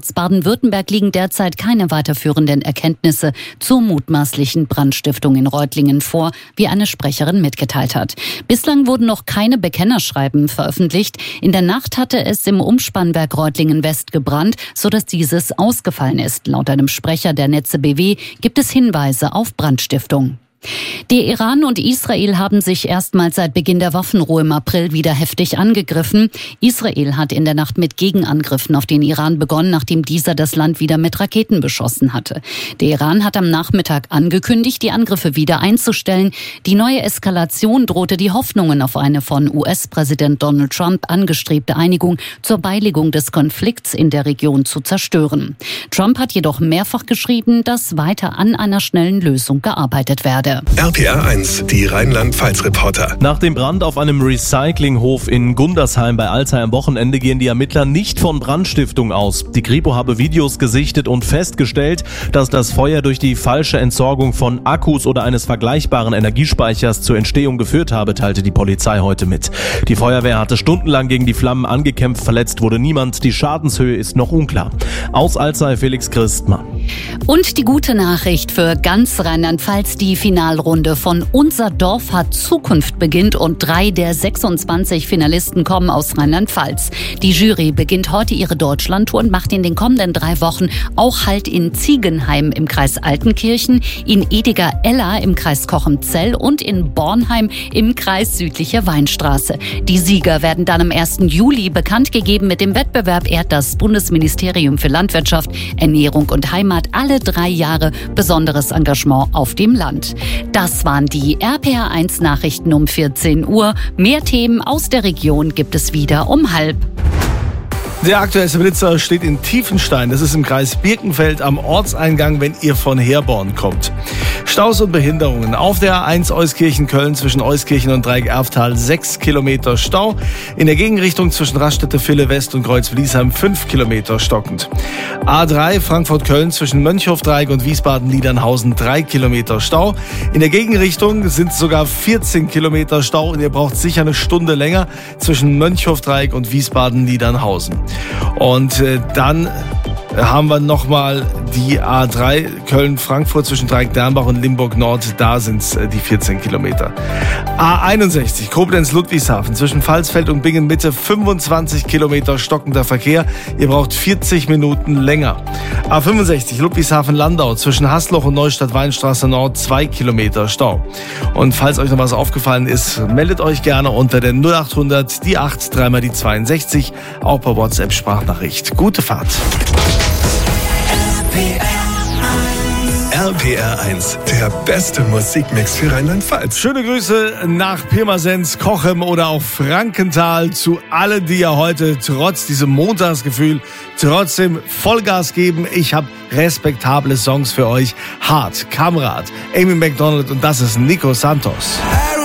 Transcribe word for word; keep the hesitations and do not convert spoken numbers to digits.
Baden-Württemberg liegen derzeit keine weiterführenden Erkenntnisse zur mutmaßlichen Brandstiftung in Reutlingen vor, wie eine Sprecherin mitgeteilt hat. Bislang wurden noch keine Bekennerschreiben veröffentlicht. In der Nacht hatte es im Umspannwerk Reutlingen West gebrannt, sodass dieses ausgefallen ist. Laut einem Sprecher der Netze B W gibt es Hinweise auf Brandstiftung. Der Iran und Israel haben sich erstmals seit Beginn der Waffenruhe im April wieder heftig angegriffen. Israel hat in der Nacht mit Gegenangriffen auf den Iran begonnen, nachdem dieser das Land wieder mit Raketen beschossen hatte. Der Iran hat am Nachmittag angekündigt, die Angriffe wieder einzustellen. Die neue Eskalation drohte die Hoffnungen auf eine von U S-Präsident Donald Trump angestrebte Einigung zur Beilegung des Konflikts in der Region zu zerstören. Trump hat jedoch mehrfach geschrieben, dass weiter an einer schnellen Lösung gearbeitet werde. R P R eins, die Rheinland-Pfalz-Reporter. Nach dem Brand auf einem Recyclinghof in Gundersheim bei Alzey am Wochenende gehen die Ermittler nicht von Brandstiftung aus. Die Kripo habe Videos gesichtet und festgestellt, dass das Feuer durch die falsche Entsorgung von Akkus oder eines vergleichbaren Energiespeichers zur Entstehung geführt habe, teilte die Polizei heute mit. Die Feuerwehr hatte stundenlang gegen die Flammen angekämpft, verletzt wurde niemand. Die Schadenshöhe ist noch unklar. Aus Alzey Felix Christmann. Und die gute Nachricht für ganz Rheinland-Pfalz, die Finalrunde von Unser Dorf hat Zukunft beginnt und drei der sechsundzwanzig Finalisten kommen aus Rheinland-Pfalz. Die Jury beginnt heute ihre Deutschlandtour und macht in den kommenden drei Wochen auch Halt in Ziegenheim im Kreis Altenkirchen, in Ediger-Eller im Kreis Cochem-Zell und in Bornheim im Kreis Südliche Weinstraße. Die Sieger werden dann am ersten Juli bekannt gegeben. Mit dem Wettbewerb ehrt das Bundesministerium für Landwirtschaft, Ernährung und Heimat alle drei Jahre besonderes Engagement auf dem Land. Das waren die R P R eins Nachrichten um vierzehn Uhr. Mehr Themen aus der Region gibt es wieder um halb. Der aktuelle Blitzer steht in Tiefenstein. Das ist im Kreis Birkenfeld am Ortseingang, wenn ihr von Herborn kommt. Staus und Behinderungen. Auf der A eins Euskirchen-Köln zwischen Euskirchen und Dreieck-Erftal sechs Kilometer Stau. In der Gegenrichtung zwischen Raststätte-Ville West und Kreuz-Bliesheim fünf Kilometer stockend. A drei Frankfurt-Köln zwischen Mönchhof-Dreieck und Wiesbaden-Liedernhausen drei Kilometer Stau. In der Gegenrichtung sind sogar vierzehn Kilometer Stau und ihr braucht sicher eine Stunde länger zwischen Mönchhof-Dreieck und Wiesbaden-Liedernhausen. Und äh, dann haben wir nochmal die A drei Köln-Frankfurt zwischen Dreieck-Dernbach und Limburg-Nord. Da sind es äh, die vierzehn Kilometer. A einundsechzig Koblenz-Ludwigshafen zwischen Pfalzfeld und Bingen-Mitte fünfundzwanzig Kilometer stockender Verkehr. Ihr braucht vierzig Minuten länger. A fünfundsechzig Ludwigshafen-Landau zwischen Hasloch und Neustadt-Weinstraße Nord zwei Kilometer Stau. Und falls euch noch was aufgefallen ist, meldet euch gerne unter der null achthundert, die acht, dreimal die zweiundsechzig, auch per WhatsApp-Sprachnachricht. Gute Fahrt. R P R eins, der beste Musikmix für Rheinland-Pfalz. Schöne Grüße nach Pirmasens, Cochem oder auch Frankenthal zu allen, die ja heute trotz diesem Montagsgefühl trotzdem Vollgas geben. Ich habe respektable Songs für euch. Hart, Kamrat, Amy Macdonald und das ist Nico Santos.